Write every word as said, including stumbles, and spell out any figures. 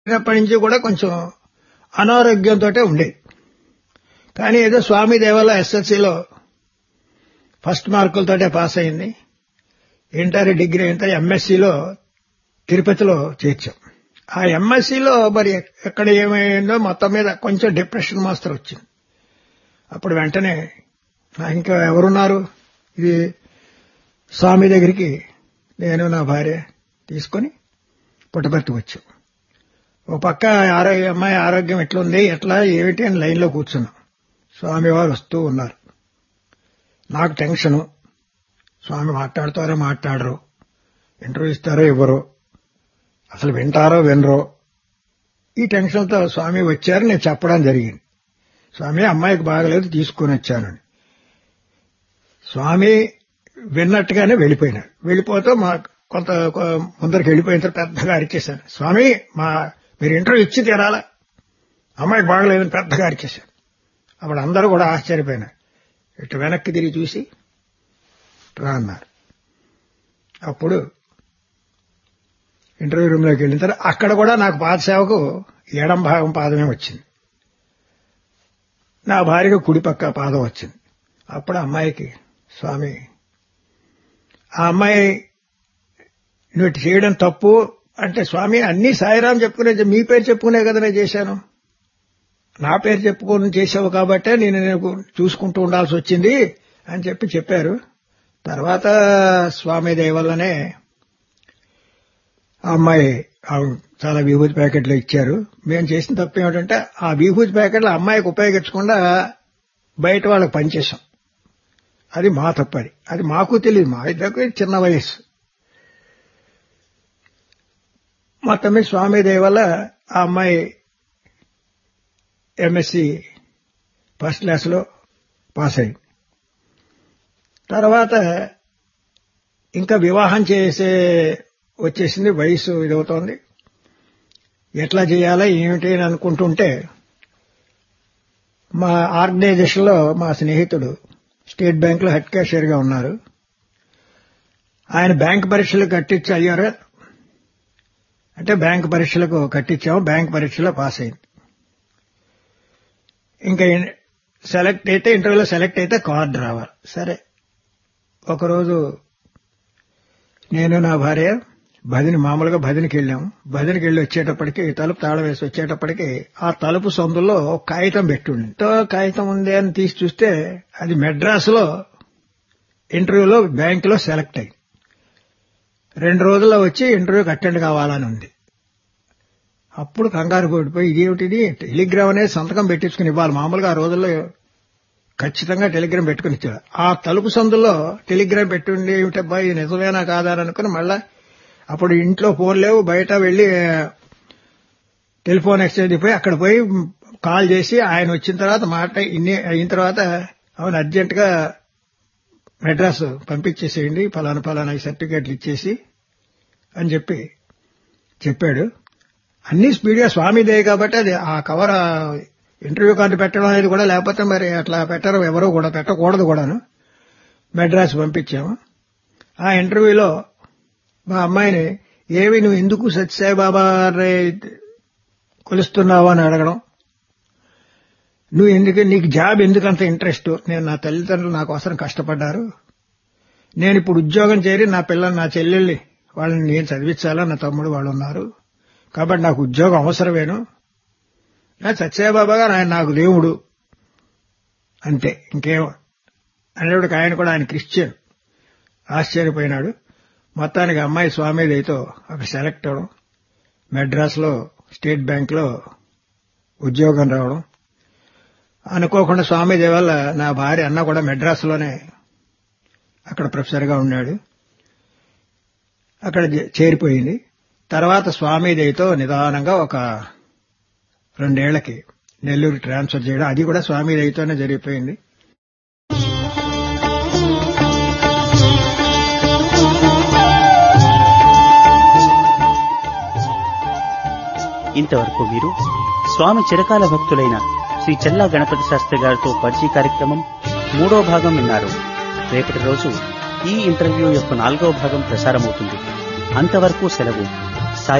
చిన్నప్పటి నుంచి కూడా కొంచెం అనారోగ్యంతో ఉండేది. కానీ ఏదో స్వామి దేవల్ల ఎస్ఎస్సీలో ఫస్ట్ మార్కులతోటే పాస్ అయింది. ఇంటర్ డిగ్రీ ఇంటర్ ఎంఎస్సీలో తిరుపతిలో చేర్చాం. ఆ ఎంఎస్సీలో మరి ఎక్కడ ఏమైందో మొత్తం మీద కొంచెం డిప్రెషన్ మాస్టర్ వచ్చింది. అప్పుడు వెంటనే ఇంకా ఎవరున్నారు, ఇది స్వామి దగ్గరికి నేను నా భార్య తీసుకుని పుట్టపర్తి వచ్చాం. ఓ పక్క ఆరోగ్య అమ్మాయి ఆరోగ్యం ఎట్లుంది ఎట్లా ఏమిటి అని లైన్లో కూర్చున్నాం. స్వామివారు వస్తూ ఉన్నారు. నాకు టెన్షను, స్వామి మాట్లాడతారో మాట్లాడరు, ఇంటర్వ్యూ ఇస్తారో ఇవ్వరు, అసలు వింటారో వినరో, ఈ టెన్షన్తో స్వామి వచ్చారు. నేను చెప్పడం జరిగింది, స్వామి అమ్మాయికి బాగలేదు తీసుకుని వచ్చానని. స్వామి విన్నట్టుగానే వెళ్ళిపోయినారు. వెళ్ళిపోతే మా కొంత ముందరికి వెళ్ళిపోయిన తర్వాత పెద్దగా అరిచేశాను, స్వామి మా మీరు ఇంటర్వ్యూ ఇచ్చి తీరాలా, అమ్మాయికి బాగలేదని పెద్దగా అరిచేశాను. అప్పుడు అందరూ కూడా ఆశ్చర్యపోయినారు. ఇటు వెనక్కి తిరిగి చూసి రా అన్నారు. అప్పుడు ఇంటర్వ్యూ రూమ్లోకి వెళ్ళిన తర్వాత అక్కడ కూడా నాకు పాదసేవకు ఎడం భాగం పాదమే వచ్చింది, నా భార్యకు కుడి పక్క పాదం వచ్చింది. అప్పుడు అమ్మాయికి స్వామి, ఆ అమ్మాయి నువ్వు చేయడం తప్పు అంటే, స్వామి అన్ని సాయిరాం చెప్పుకునే మీ పేరు చెప్పుకునే కదా నేను చేశాను, నా పేరు చెప్పుకొని చేసావు కాబట్టే నేను నేను చూసుకుంటూ ఉండాల్సి వచ్చింది అని చెప్పి చెప్పారు. తర్వాత స్వామి దయ వల్లనే ఆ అమ్మాయి చాలా విభూతి ప్యాకెట్లు ఇచ్చారు. మేము చేసిన తప్పు ఏమిటంటే ఆ విభూతి ప్యాకెట్లు అమ్మాయికి ఉపయోగించకుండా బయట వాళ్ళకి పనిచేసాం. అది మా తప్పది, అది మాకు తెలియదు, మా ఇద్దరికి చిన్న వయస్సు. మొత్తం మీద స్వామి దయ వల్ల ఆ అమ్మాయి ఎంఎస్సీ ఫస్ట్ క్లాస్లో పాస్ అయింది. తర్వాత ఇంకా వివాహం చేసే వచ్చేసింది, వయసు ఇదవుతోంది, ఎట్లా చేయాలా ఏమిటి అని అనుకుంటుంటే మా ఆర్గనైజేషన్లో మా స్నేహితుడు స్టేట్ బ్యాంకులో హెడ్ క్యాషియర్గా ఉన్నారు. ఆయన బ్యాంక్ పరీక్షలు కట్టించి అయ్యారు అంటే బ్యాంక్ పరీక్షలకు కట్టించాము. బ్యాంక్ పరీక్షలో పాస్ అయింది. ఇంకా సెలెక్ట్ అయితే ఇంటర్వ్యూలో సెలెక్ట్ అయితే కార్డు రావాలి. సరే, ఒకరోజు నేను నా భార్య భదిని మామూలుగా భదినికి వెళ్ళాము. భదినికి వెళ్ళి వచ్చేటప్పటికి తలుపు తాళం వేసి వచ్చేటప్పటికి ఆ తలుపు సందులో కాగితం పెట్టుండి, కాగితం ఉంది అని తీసి చూస్తే అది మెడ్రాస్లో ఇంటర్వ్యూలో బ్యాంకులో సెలెక్ట్ అయింది. రెండు రోజుల్లో వచ్చి ఇంటర్వ్యూకి అటెండ్ కావాలని ఉంది. అప్పుడు కంగారు పడిపోయి ఇదేమిటిది, టెలిగ్రామ్ అనేది సంతకం పెట్టించుకుని ఇవ్వాలి, మామూలుగా ఆ రోజుల్లో ఖచ్చితంగా టెలిగ్రామ్ పెట్టుకుని ఇచ్చాడు. ఆ తలుపు సందులో టెలిగ్రామ్ పెట్టుండి ఏమిటబ్బా ఇది నిజమేనా కాదా అని అనుకుని మళ్ళా అప్పుడు ఇంట్లో ఫోన్ లేవు, బయట వెళ్లి టెలిఫోన్ ఎక్స్చేంజ్ పోయి అక్కడ పోయి కాల్ చేసి ఆయన వచ్చిన తర్వాత మాట ఇన్ని అయిన తర్వాత అవును అర్జెంట్ గా మెడ్రాస్ పంపించేసేయండి, ఫలానా ఫలానా సర్టిఫికేట్లు ఇచ్చేసి అని చెప్పి చెప్పాడు. అన్ని స్పీడ్గా స్వామి దయ కాబట్టి అది ఆ కవర్ ఇంటర్వ్యూ కార్డు పెట్టడం అనేది కూడా, లేకపోతే మరి అట్లా పెట్టరు, ఎవరో కూడా పెట్టకూడదు కూడాను. మెడ్రాస్ పంపించాము. ఆ ఇంటర్వ్యూలో మా అమ్మాయిని ఏవి నువ్వు ఎందుకు సత్యసాయి బాబా కొలుస్తున్నావు అని అడగడం, నువ్వు ఎందుకు నీకు జాబ్ ఎందుకంత ఇంట్రెస్ట్, నేను నా తల్లిదండ్రులు నా కోసం కష్టపడ్డారు, నేను ఇప్పుడు ఉద్యోగం చేరి నా పిల్లల్ని నా చెల్లెల్ని వాళ్ళని నేను చదివించాలా, నా తమ్ముడు వాళ్ళు ఉన్నారు కాబట్టి నాకు ఉద్యోగం అవసరమేను, సత్యసాయి బాబా గారు ఆయన నాకు దేవుడు అంతే ఇంకేం అనేవాడికి. ఆయన కూడా ఆయన క్రిస్టియన్. ఆశ్చర్యపోయినాడు. మొత్తానికి అమ్మాయి స్వామి దయతో అక్కడ సెలెక్ట్ అవడం, మెడ్రాస్లో స్టేట్ బ్యాంక్లో ఉద్యోగం రావడం. అనుకోకుండా స్వామి దయ వల్ల నా భార్య అన్న కూడా మెడ్రాస్లోనే అక్కడ ప్రొఫెసర్గా ఉన్నాడు, అక్కడ చేరిపోయింది. తర్వాత స్వామి దయతో నిదానంగా ఒక రెండేళ్లకి నెల్లూరు ట్రాన్స్ఫర్ చేయడం, అది కూడా స్వామి దయతోనే జరిగిపోయింది. ఇంతవరకు మీరు స్వామి చిరకాల భక్తులైన శ్రీ చెల్లా గణపతి శాస్త్రి గారితో పరిచయ కార్యక్రమం మూడో భాగం విన్నారు. రేపటి రోజు ఈ ఇంటర్వ్యూ యొక్క నాలుగో భాగం ప్రసారమవుతుంది. అంతవరకు సెలవు.